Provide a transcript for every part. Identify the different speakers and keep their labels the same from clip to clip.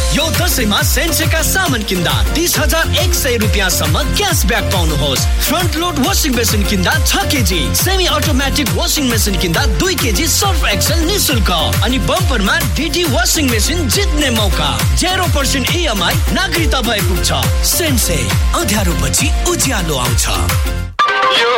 Speaker 1: यो दशैंमा सेन्सेका सामान किन्दा 30,100 रुपियाँसम्म cashback पाउनुहोस्। Front load washing machine किन्दा 6 KG, semi automatic washing machine किन्दा 2 केजी सर्फ एक्सेल निशुल्क अनि बम्परमा डिडी वासिङ मेसिन जित्ने मौका। 0% EMI नागरिकता भएको छ। सेन्से, अँध्यारो पछि उज्यालो आउँछ।
Speaker 2: यो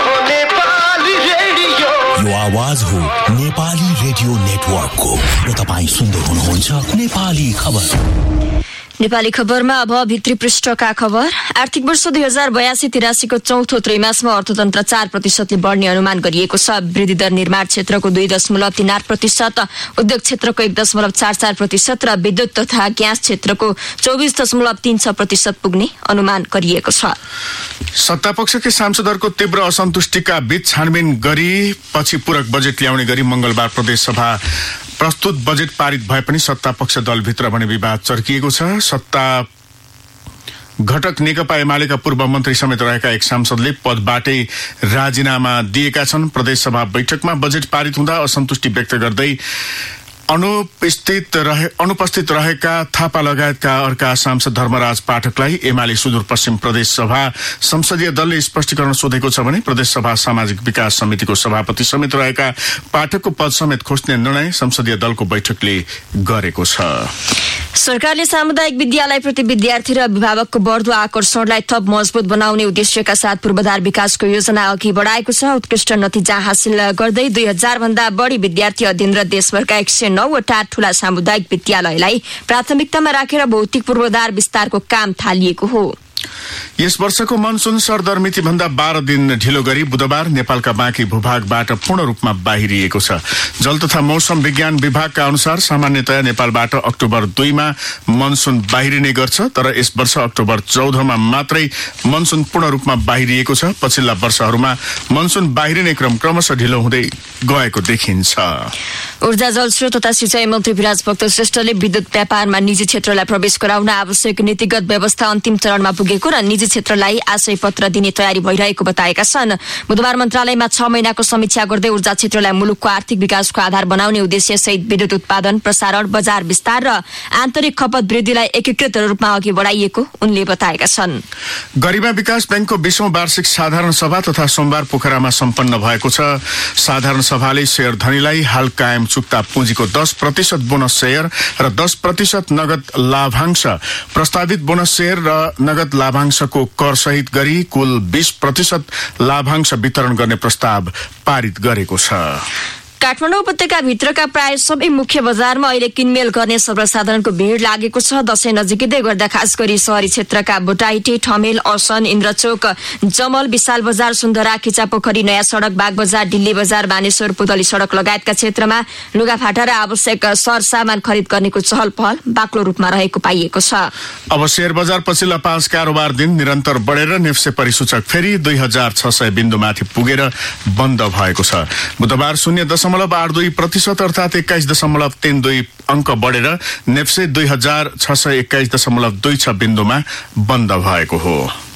Speaker 2: आवाज हो नेपाली रेडियो नेटवर्कको र तपाईँ सुन्दै हुनुहुन्छ नेपाली खबर।
Speaker 3: नेपाली खबरमा अब भित्री पृष्ठका खबर। आर्थिक वर्ष 2082-83 को चौथो त्रैमासमा अर्थतन्त्र 4% बढ्ने अनुमान गरिएको छ। वृद्धि दर निर्माण क्षेत्रको 2.38%, उद्योग क्षेत्रको 1.44% र विद्युत तथा ग्यास क्षेत्रको 24.36% पुग्ने अनुमान गरिएको छ।
Speaker 4: सत्तापक्षकै सांसदहरूको तीव्र असन्तुष्टिका बीच छानबिन गरी पछि पूरक बजेट ल्याउने गरी मंगलबार प्रदेश सभा प्रस्तुत बजेट पारित भए पनि सत्तापक्ष दलभित्र भने विवाद चर्किएको छ। सत्ता घटक नेकपा एमालेका पूर्व मन्त्री समेत रहेका एक सांसदले पदबाटै राजीनामा दिएका छन्। प्रदेश सभा बैठकमा बजेट पारित हुँदा असन्तुष्टि व्यक्त गर्दै अनुपस्थित रहेका थापा लगायतका अर्का सांसद धर्मराज पाठकलाई एमाले सुदूरपश्चिम प्रदेश सभा संसदीय दलले स्पष्टीकरण सोधेको छ भने प्रदेश सभा सामाजिक विकास समितिको सभापति समेत रहेका पाठकको पद समेत खोज्ने निर्णय संसदीय दलको बैठकले गरेको छ।
Speaker 3: सरकारले सामुदायिक विद्यालयप्रति विद्यार्थी र अभिभावकको बढ्दो आकर्षणलाई थप मजबुत बनाउने उद्देश्यका साथ पूर्वाधार विकासको योजना अघि बढाएको छ। उत्कृष्ट नतिजा हासिल गर्दै 2000 भन्दा बढी विद्यार्थी अध्ययनरत देशभरका 109 वटा ठूला सामुदायिक विद्यालयलाई प्राथमिकतामा राखेर भौतिक पूर्वाधार विस्तारको काम थालिएको हो।
Speaker 4: यस वर्षको मनसुन सरदरमिति भन्दा 12 दिन ढिलो गरी बुधबार नेपालका बाँकी भूभागबाट पूर्ण रूपमा बाहिरिएको छ। जल तथा मौसम विज्ञान विभागका अनुसार सामान्यतया नेपालबाट अक्टोबर 2 मा मनसुन बाहिरिने गर्छ, तर यस वर्ष अक्टोबर 14 मा मात्रै मनसुन पूर्ण रूपमा बाहिरिएको छ। पछिल्ला वर्षहरूमा मनसुन बाहिरिने क्रम क्रमशः ढिलो हुँदै गएको देखिन्छ।
Speaker 3: ऊर्जा जलस्रोत तथा सिंचाई मन्त्री विराज भक्त श्रेष्ठले विद्युत व्यापारमा निजी क्षेत्रलाई प्रवेश गराउन आवश्यक नीतिगत व्यवस्था अन्तिम चरणमा पुगेको र निजी क्षेत्रलाई आशय पत्र दिने तयारी भइरहेको बताएका छन्। बुधबार मन्त्रालयमा 6 महिनाको समीक्षा गर्दै ऊर्जा क्षेत्रलाई मुलुकको आर्थिक विकासको आधार बनाउने उद्देश्य सहित विद्युत उत्पादन, प्रसारण, बजार विस्तार र आन्तरिक खपत वृद्धिलाई एकीकृत रूपमा अघि बढाइएको उनले बताएका छन्।
Speaker 4: गरिमा विकास बैंकको 20औं वार्षिक साधारण सभा तथा सोमबार पोखरामा सम्पन्न भएको छ। साधारण सभाले शेयर धनीलाई हाल कायम चुक्ता पुँजीको 10% बोनस शेयर र 10% नगद लाभांश, प्रस्तावित बोनस शेयर र नगद लाभांशको कर सहित गरी कुल 20% लाभांश वितरण गर्ने प्रस्ताव पारित गरेको छ।
Speaker 3: काठमाडौँ उपत्यका भित्रका प्राय सबै मुख्य बजारमा अहिले किनमेल गर्ने सर्वसाधारणको भिड लागेको छ। दशैं नजिकै गर्दा खास गरी शहरी क्षेत्रका बोटाइटे, ठमेल, असन, इन्द्रचोक, जमल, विशाल बजार, सुन्दरा, खिचापोखरी, नयाँ सड़क, बाग बजार, दिल्ली बजार, बानेश्वर, पुतली सड़क लगायतका क्षेत्रमा लुगाफाटा र आवश्यक सरसामान खरिद गर्नेको चहल पहल बाक्लो रूपमा रहेको पाइएको छ।
Speaker 4: अब शेयर बजार पछिल्ला 5 कारोबार दिन निरन्तर बढेर नेप्से परिसूचक फेरि 2600 बिन्दुमाथि पुगेर बन्द भएको छ। बुधबार 0.82% अर्थात 21.32 अंक बढेर नेप्से 2621.26 बिन्दुमा बन्द भएको हो।